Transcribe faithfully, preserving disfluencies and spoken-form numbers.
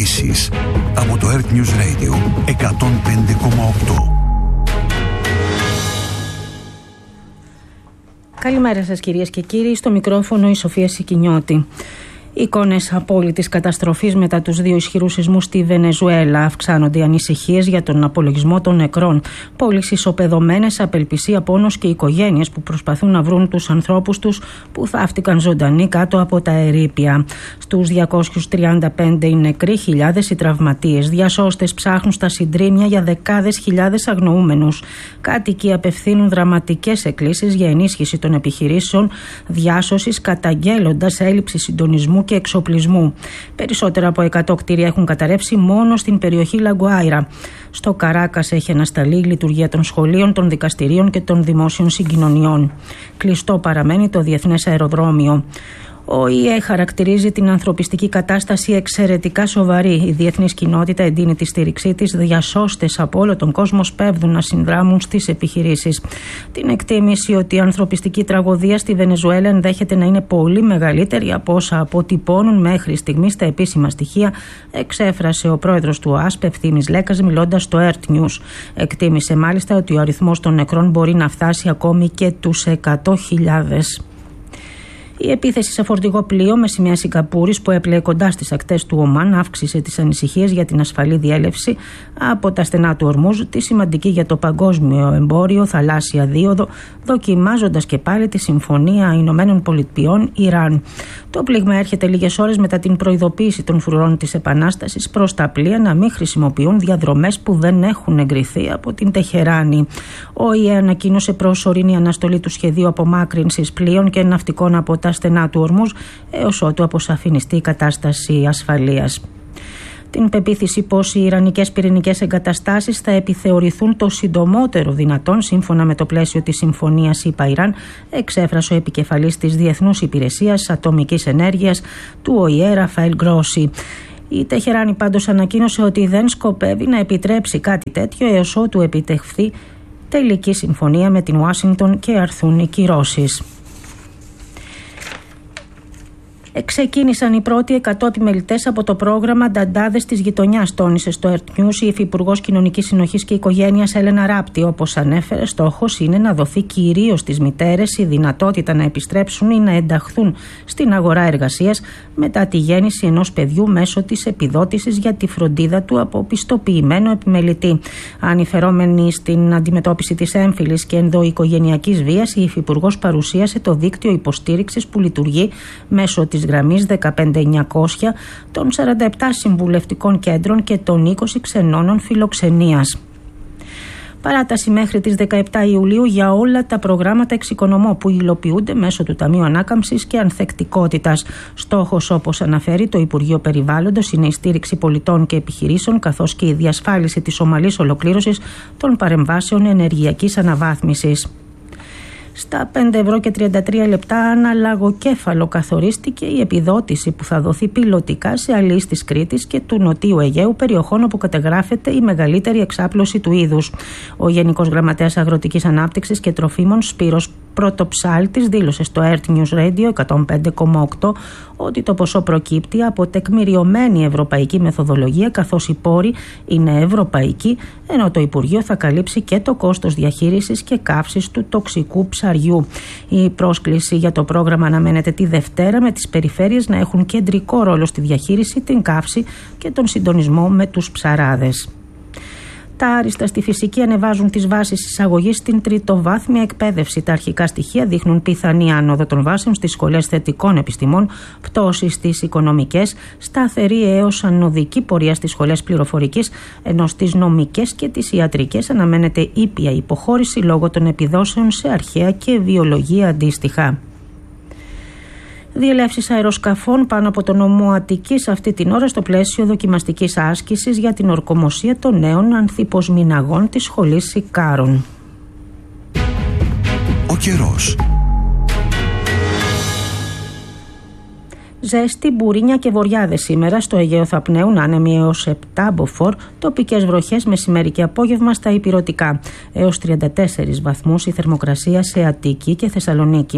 Ειδήσεις από το Earth News Radio εκατόν πέντε κόμμα οκτώ. Καλημέρα σας κυρίες και κύριοι, στο μικρόφωνο η Σοφία Σικινιώτη. Εικόνες απόλυτης καταστροφής μετά τους δύο ισχυρούς σεισμούς στη Βενεζουέλα. Αυξάνονται οι ανησυχίες για τον απολογισμό των νεκρών. Πόλεις ισοπεδωμένες, απελπισία, πόνος και οικογένειες που προσπαθούν να βρουν τους ανθρώπους τους που θαύτηκαν ζωντανοί κάτω από τα ερείπια. Στους διακόσιους τριάντα πέντε οι νεκροί, χιλιάδες οι τραυματίες. Διασώστες ψάχνουν στα συντρίμμια για δεκάδες χιλιάδες αγνοούμενους. Κάτοικοι απευθύνουν δραματικές εκκλήσεις για ενίσχυση των επιχειρήσεων διάσωσης, καταγγέλλοντας έλλειψη συντονισμού και εξοπλισμού. Περισσότερα από εκατό κτίρια έχουν καταρρεύσει μόνο στην περιοχή Λαγκουάιρα. Στο Καράκας έχει ανασταλεί η λειτουργία των σχολείων, των δικαστηρίων και των δημόσιων συγκοινωνιών. Κλειστό παραμένει το διεθνές αεροδρόμιο. Ο ΙΕ χαρακτηρίζει την ανθρωπιστική κατάσταση εξαιρετικά σοβαρή. Η διεθνής κοινότητα εντείνει τη στήριξή της. Διασώστες από όλο τον κόσμο σπέβδουν να συνδράμουν στις επιχειρήσεις. Την εκτίμηση ότι η ανθρωπιστική τραγωδία στη Βενεζουέλα ενδέχεται να είναι πολύ μεγαλύτερη από όσα αποτυπώνουν μέχρι στιγμής τα επίσημα στοιχεία, εξέφρασε ο πρόεδρος του ΟΑΣΠ, Ευθύμης Λέκας, μιλώντας στο Earth News. Εκτίμησε μάλιστα ότι ο αριθμός των νεκρών μπορεί να φτάσει ακόμη και τους εκατό χιλιάδες. Η επίθεση σε φορτηγό πλοίο με σημαία Σιγκαπούρης που έπλεε κοντά στις ακτές του Ομάν αύξησε τις ανησυχίες για την ασφαλή διέλευση από τα στενά του Ορμούζ, τη σημαντική για το παγκόσμιο εμπόριο θαλάσσια δίωδο, δοκιμάζοντας και πάλι τη Συμφωνία Ηνωμένων Πολιτειών Ιράν. Το πλήγμα έρχεται λίγες ώρες μετά την προειδοποίηση των φρουρών της Επανάστασης προς τα πλοία να μην χρησιμοποιούν διαδρομές που δεν έχουν εγκριθεί από την Τεχεράνη. Ο ΙΕ ανακοίνωσε προσωρινή αναστολή του σχεδίου απομάκρυνσης πλοίων και ναυτικών από τα στενά του Ορμούζ έως ότου αποσαφινιστεί η κατάσταση ασφαλείας. Την πεποίθηση πως οι ιρανικές πυρηνικές εγκαταστάσεις θα επιθεωρηθούν το συντομότερο δυνατόν σύμφωνα με το πλαίσιο της Συμφωνίας ΙΠΑ-Ιράν εξέφρασε ο επικεφαλής της Διεθνούς Υπηρεσίας Ατομικής Ενέργειας του ΟΗΕ, Ραφαέλ Γκρόσι. Η Τεχεράνη πάντως ανακοίνωσε ότι δεν σκοπεύει να επιτρέψει κάτι τέτοιο έως ότου επιτευχθεί τελική συμφωνία με την Ουάσιγκτον και αρθούν οι κυρώσεις. Ξεκίνησαν οι πρώτοι εκατό επιμελητές από το πρόγραμμα Νταντάδες της Γειτονιάς, τόνισε στο Earth News η Υφυπουργός Κοινωνικής Συνοχής και Οικογένειας Έλενα Ράπτη. Όπως ανέφερε, στόχος είναι να δοθεί κυρίως στις μητέρες η δυνατότητα να επιστρέψουν ή να ενταχθούν στην αγορά εργασίας μετά τη γέννηση ενός παιδιού μέσω της επιδότησης για τη φροντίδα του από πιστοποιημένο επιμελητή. Ανηφερόμενη στην αντιμετώπιση της έμφυλης και ενδοοικογενειακής βίας, η Υφυπουργός παρουσίασε το δίκτυο υποστήριξης που λειτουργεί μέσω της γραμμής δεκαπέντε εννιακόσια, των σαράντα επτά συμβουλευτικών κέντρων και των είκοσι ξενώνων φιλοξενίας. Παράταση μέχρι τις δεκαεπτά Ιουλίου για όλα τα προγράμματα εξοικονομώ που υλοποιούνται μέσω του Ταμείου Ανάκαμψης και Ανθεκτικότητας. Στόχος, όπως αναφέρει το Υπουργείο Περιβάλλοντος, είναι η στήριξη πολιτών και επιχειρήσεων καθώς και η διασφάλιση της ομαλής ολοκλήρωσης των παρεμβάσεων ενεργειακής αναβάθμισης. Στα πέντε ευρώ και τριάντα τρία λεπτά αναλαγοκέφαλο καθορίστηκε η επιδότηση που θα δοθεί πιλωτικά σε αλείς της Κρήτης και του Νοτίου Αιγαίου, περιοχών όπου καταγράφεται η μεγαλύτερη εξάπλωση του είδους. Ο Γενικός Γραμματέας Αγροτικής Ανάπτυξης και Τροφίμων Σπύρος Πρωτοψάλτης δήλωσε στο Earth News Radio εκατόν πέντε κόμμα οκτώ ότι το ποσό προκύπτει από τεκμηριωμένη ευρωπαϊκή μεθοδολογία καθώς οι πόροι είναι ευρωπαϊκοί, ενώ το Υπουργείο θα καλύψει και το κόστος διαχείρισης και καύσης του τοξικού ψαριού. Η πρόσκληση για το πρόγραμμα αναμένεται τη Δευτέρα, με τις περιφέρειες να έχουν κεντρικό ρόλο στη διαχείριση, την καύση και τον συντονισμό με τους ψαράδες. Τα άριστα στη φυσική ανεβάζουν τις βάσεις εισαγωγής στην τριτοβάθμια εκπαίδευση. Τα αρχικά στοιχεία δείχνουν πιθανή άνοδο των βάσεων στις σχολές θετικών επιστημών, πτώση στις οικονομικές, σταθερή έως ανωδική πορεία στις σχολές πληροφορικής, ενώ στις νομικές και τις ιατρικές αναμένεται ήπια υποχώρηση λόγω των επιδόσεων σε αρχαία και βιολογία αντίστοιχα. Διελεύσεις αεροσκαφών πάνω από τον νομό Αττικής αυτή την ώρα στο πλαίσιο δοκιμαστικής άσκησης για την ορκομοσία των νέων ανθιποσμηναγών της σχολής Σικάρων. Ο καιρός. Ζέστη, μπουρίνια και βοριάδες σήμερα. Στο Αιγαίο θα πνέουν άνεμοι έως επτά μποφόρ, τοπικές βροχές μεσημέρι και απόγευμα στα ηπειρωτικά. Έως τριάντα τέσσερις βαθμούς η θερμοκρασία σε Αττική και Θεσσαλονίκη.